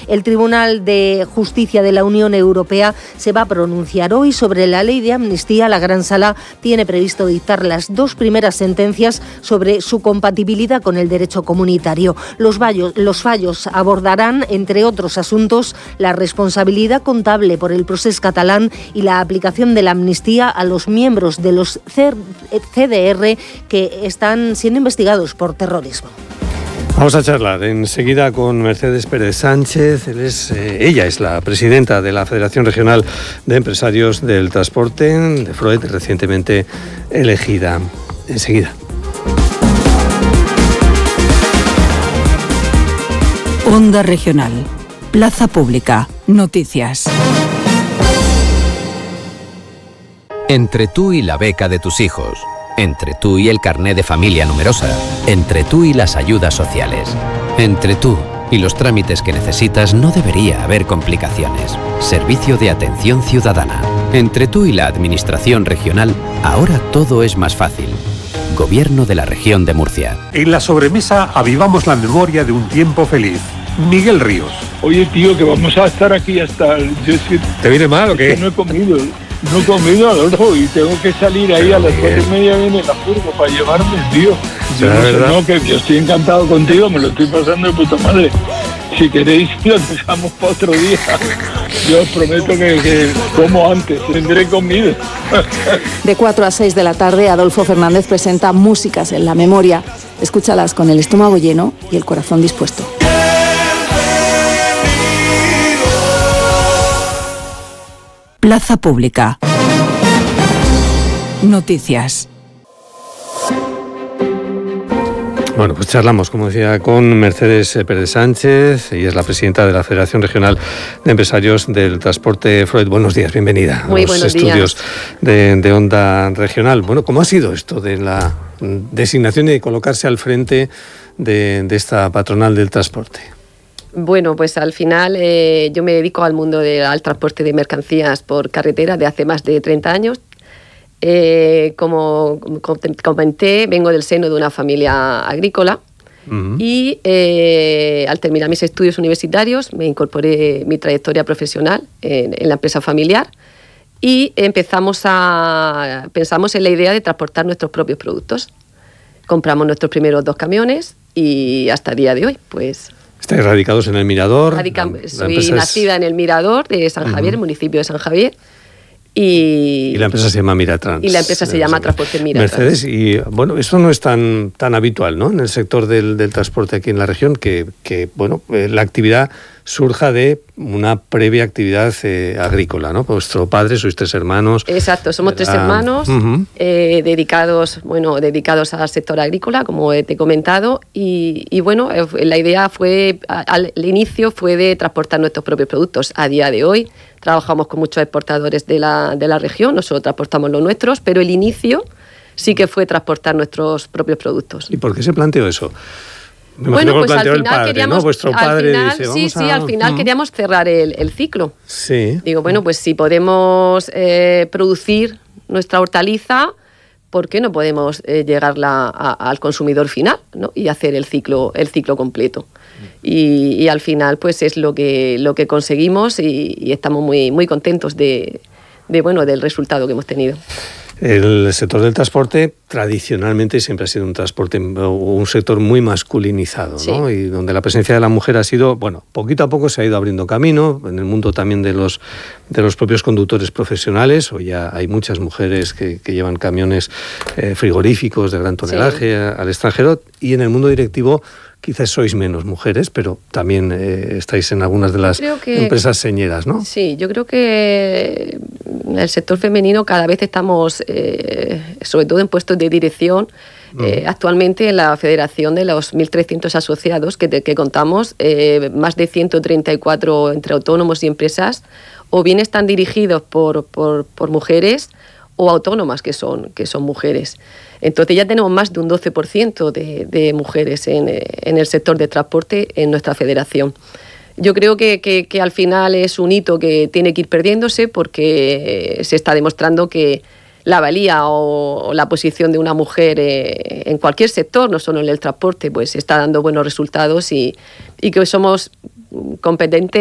El Tribunal de Justicia de la Unión Europea se va a pronunciar hoy sobre la ley de amnistía. La Gran Sala tiene previsto dictar las 2 primeras sentencias sobre su compatibilidad con el derecho comunitario. Los fallos abordarán, entre otros asuntos, la responsabilidad contable por el procés catalán y la aplicación de la amnistía a los miembros de los CDR que están siendo investigados por terrorismo. Vamos a charlar enseguida con Mercedes Pérez Sánchez. Ella es la presidenta de la Federación Regional de Empresarios del Transporte, de FROET, recientemente elegida. Enseguida. Onda Regional, Plaza Pública, Noticias. Entre tú y la beca de tus hijos, entre tú y el carné de familia numerosa, entre tú y las ayudas sociales, entre tú y los trámites que necesitas no debería haber complicaciones. Servicio de Atención Ciudadana. Entre tú y la Administración Regional, ahora todo es más fácil. Gobierno de la Región de Murcia. En la sobremesa avivamos la memoria de un tiempo feliz. Miguel Ríos. Oye, tío, que vamos a estar aquí hasta... ¿Te viene mal o qué? No he comido, Adolfo, y tengo que salir ahí a las 4:30, viene la furgo para llevarme, tío. No, que yo estoy encantado contigo, me lo estoy pasando de puta madre. Si queréis, lo dejamos para otro día. Yo os prometo que como antes, tendré comido. De 4 a 6 de la tarde, Adolfo Fernández presenta Músicas en la Memoria. Escúchalas con el estómago lleno y el corazón dispuesto. Plaza Pública. Noticias. Bueno, pues charlamos, como decía, con Mercedes Pérez Sánchez. Ella es la presidenta de la Federación Regional de Empresarios del Transporte FROET. Buenos días, bienvenida Muy a los estudios de Onda Regional. Bueno, ¿cómo ha sido esto de la designación y de colocarse al frente de esta patronal del transporte? Bueno, pues al final yo me dedico al mundo al transporte de mercancías por carretera de hace más de 30 años. Como comenté, vengo del seno de una familia agrícola y al terminar mis estudios universitarios me incorporé mi trayectoria profesional en la empresa familiar y pensamos en la idea de transportar nuestros propios productos. Compramos nuestros primeros 2 camiones y hasta el día de hoy, pues... ¿Estáis radicados en el Mirador? Soy nacida en el Mirador de San Javier, el municipio de San Javier. Y la empresa se llama Miratrans. Y la empresa se llama Transporte Miratrans. Mercedes, y bueno, eso no es tan habitual, ¿no? En el sector del transporte aquí en la región, que la actividad surja de una previa actividad agrícola, ¿no? Vuestro padre, sois 3 hermanos. Exacto, somos 3 hermanos dedicados al sector agrícola, como te he comentado, y bueno, la idea al inicio fue de transportar nuestros propios productos. A día de hoy trabajamos con muchos exportadores de la región, nosotros transportamos los nuestros, pero el inicio sí que fue transportar nuestros propios productos. ¿Y por qué se planteó eso? Bueno, pues al final queríamos... ¿no? Vuestro padre dice, al final queríamos cerrar el ciclo. Sí. Digo, bueno, pues si podemos producir nuestra hortaliza, ¿por qué no podemos llegarla al consumidor final, ¿no? Y hacer el ciclo completo? Y al final, pues es lo que conseguimos y estamos muy, muy contentos del resultado que hemos tenido. El sector del transporte tradicionalmente siempre ha sido un sector muy masculinizado, ¿no? Sí. Y donde la presencia de la mujer ha sido, poquito a poco se ha ido abriendo camino, en el mundo también de los propios conductores profesionales. Hoy ya hay muchas mujeres que llevan camiones frigoríficos de gran tonelaje al extranjero, y en el mundo directivo quizás sois menos mujeres, pero también estáis en algunas de las empresas señeras, ¿no? Sí, yo creo que en el sector femenino cada vez estamos, sobre todo en puestos de dirección, actualmente en la federación de los 1.300 asociados que contamos, más de 134 entre autónomos y empresas, o bien están dirigidos por mujeres o autónomas que son mujeres. Entonces ya tenemos más de un 12% de mujeres en el sector de transporte en nuestra federación. Yo creo que al final es un hito que tiene que ir perdiéndose porque se está demostrando que la valía o la posición de una mujer en cualquier sector, no solo en el transporte, pues está dando buenos resultados y que somos competentes